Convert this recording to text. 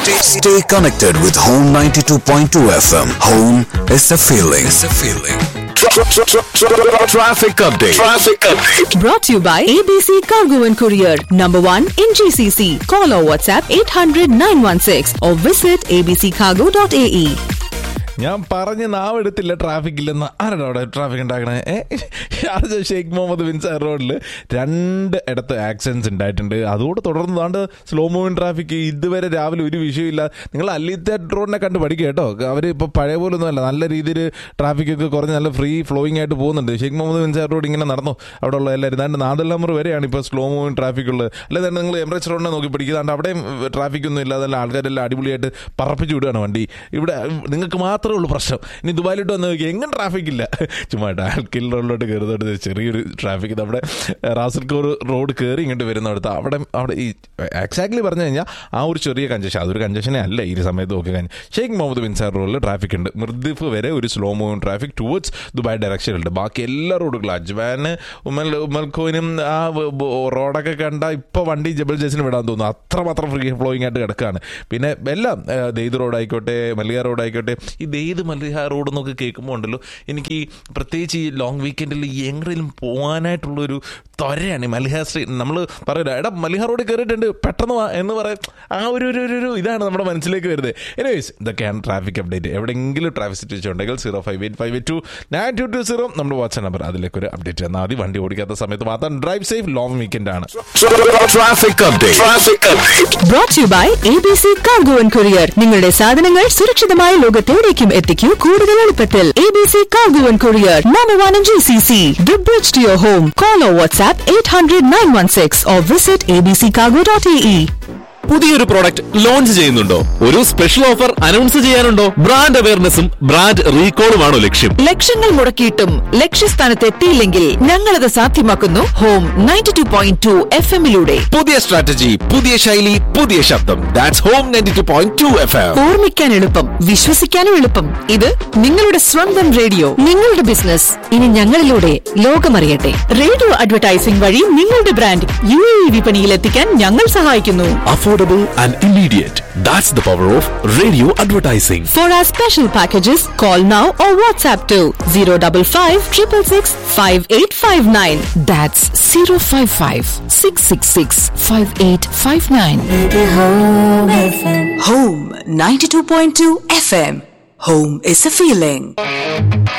Stay connected with Home 92.2 FM. Home is a feeling. Traffic update. Brought to you by ABC Cargo and Courier. Number 1 in GCC. Call or WhatsApp 800-916 or visit abccargo.ae. ഞാൻ പറഞ്ഞ് നാവെടുത്തില്ല traffic ഇല്ലെന്ന്. ആരാണ് അവിടെ traffic ഉണ്ടാക്കണേ? Sheikh Muhammad bin sir റോഡിൽ 2 ഇടത്ത് accidents ഉണ്ടായിട്ടുണ്ട്. അതോട് തുടർന്നാണ്ട് സ്ലോ മൂവിങ് ട്രാഫിക്. ഇതുവരെ രാവിലെ ഒരു വിഷയമില്ല. നിങ്ങൾ അല്ലീത്തെ റോഡിനെ കണ്ട് പഠിക്കുക കേട്ടോ. അവർ ഇപ്പോൾ പഴയ പോലെ ഒന്നുമല്ല, നല്ല രീതിയിൽ ട്രാഫിക്കൊക്കെ കുറഞ്ഞ് നല്ല ഫ്രീ ഫ്ലോയിങ് ആയിട്ട് പോകുന്നുണ്ട്. Sheikh Muhammad bin sir road ഇങ്ങനെ നടന്നു അവിടെ ഉള്ള എല്ലാവരും. ദാണ്ട് നാദല്ലാമർ വരെയാണ് ഇപ്പോൾ സ്ലോ മൂവിങ് ട്രാഫിക് ഉള്ളത്. അല്ലെ തന്നെ നിങ്ങൾ എമിറേറ്റ്സ് റോഡിനെ നോക്കി പഠിക്കുക. അവിടെയും ട്രാഫിക് ഒന്നും ഇല്ല. അതല്ല, ആൾക്കാരെല്ലാം അടിപൊളിയായിട്ട് പറപ്പിച്ച് വിടുകയാണ് വണ്ടി. ഇവിടെ നിങ്ങൾക്ക് മാത്രമേ ഉള്ളൂ പ്രശ്നം. ഇനി ദുബായിലോട്ട് വന്ന് നോക്കി എങ്ങനെ ട്രാഫിക് ഇല്ല. ചുമ്മാ ആൽക്കിൽ റോഡിലോട്ട് കയറുന്നോട്ട് ചെറിയൊരു ട്രാഫിക്. നമ്മുടെ റാസൽഖോർ റോഡ് കയറി ഇങ്ങോട്ട് വരുന്നിടത്ത് അവിടെ ഈ എക്സാക്ട്ലി പറഞ്ഞു കഴിഞ്ഞാൽ ആ ഒരു ചെറിയ കഞ്ചഷൻ, അതൊരു കഞ്ചഷനെ അല്ല ഈ സമയത്ത് നോക്കി കഴിഞ്ഞാൽ. ഷെയ്ഖ് മുഹമ്മദ് ബിൻ സാർ റോഡിൽ ട്രാഫിക് ഉണ്ട്. മിർദിഫ് വരെ ഒരു slow moving traffic towards Dubai ഡയറക്ഷനുണ്ട്. ബാക്കി എല്ലാ റോഡുകളും അജ്മാന് ഉമൽഖോനും ആ റോഡൊക്കെ കണ്ട ഇപ്പോൾ വണ്ടി ജബൽ ജസിന് വിടാൻ തോന്നുന്നു. അത്രമാത്രം ഫ്രീ ഫ്ലോയിങ് ആയിട്ട് കിടക്കുകയാണ്. പിന്നെ എല്ലാം ദെയ്ദ് റോഡായിക്കോട്ടെ, മല്ലിക റോഡായിക്കോട്ടെ, ഈ ദെയ്ദ് മല്ലിക റോഡ് എന്നൊക്കെ കേൾക്കുമ്പോൾ ഉണ്ടല്ലോ, എനിക്ക് പ്രത്യേകിച്ച് ഈ ലോങ് വീക്കെൻഡിൽ എങ്ങനെയും പോകാനായിട്ടുള്ളൊരു ത്വരയാണ്. മല്ലിക സ്ട്രീറ്റ് നമ്മൾ പറയില്ല, എടാ മല്ലിക റോഡിൽ കയറിയിട്ടുണ്ട് പെട്ടെന്ന് എന്ന് പറയാം. ആ ഒരു ഇതാണ് നമ്മുടെ മനസ്സിലേക്ക് വരുന്നത്. എനിവേസ്, ഇതൊക്കെയാണ് ട്രാഫിക് അപ്ഡേറ്റ്. എവിടെയെങ്കിലും ട്രാഫിക് സിറ്റുവേഷൻ ഉണ്ടെങ്കിൽ 05858292220 നമ്മുടെ വാട്സ്ആപ്പ് നമ്പർ, അതിലേക്ക് ഒരു അപ്ഡേറ്റ് തന്നാൽ മതി. വണ്ടി ഓടിക്കാത്ത സമയത്ത് മാത്രം. Drive safe. ലോങ് വീക്കെൻഡ് ആണ്. Traffic update. Brought to you by ABC Cargo and Courier. നിങ്ങളുടെ സാധനങ്ങൾ സുരക്ഷിതമായ ലോകത്തെവിടേക്കും എത്തിക്കൂ കൂടുതൽ എളുപ്പത്തിൽ. ABC Cargo and Courier. Number 1 in GCC. The bridge to your home. Call or WhatsApp 800-916 or visit abccargo.ae. പുതിയൊരു product launch ചെയ്യുന്നുണ്ടോ? ഒരു special offer announce ചെയ്യാനുണ്ടോ? Brand അവയർനെസ്സും brand റീകോളുമാണോ ലക്ഷ്യം? ലക്ഷങ്ങൾ മുടക്കിയിട്ടും ലക്ഷ്യസ്ഥാനത്ത് എത്തിയില്ലെങ്കിൽ ഞങ്ങളത് സാധ്യമാക്കുന്നു ഹോം 92.2 FM-ലൂടെ. പുതിയ സ്ട്രാറ്റജി, പുതിയ ശൈലി, പുതിയ ശബ്ദം. That's home 92.2 FM. ഓർമ്മിക്കാൻ എളുപ്പം, വിശ്വസിക്കാനും എളുപ്പം. ഇത് നിങ്ങളുടെ സ്വന്തം റേഡിയോ. നിങ്ങളുടെ ബിസിനസ് ഇനി ഞങ്ങളിലൂടെ ലോകമറിയട്ടെ. റേഡിയോ അഡ്വർടൈസിംഗ് വഴി നിങ്ങളുടെ ബ്രാൻഡ് UAE വിപണിയിൽ എത്തിക്കാൻ ഞങ്ങൾ സഹായിക്കുന്നു. Affordable and immediate. That's the power of radio advertising. For our special packages, call now or WhatsApp to 055 666 5859. That's 055 666 5859. Home 92.2 FM. Home is a feeling.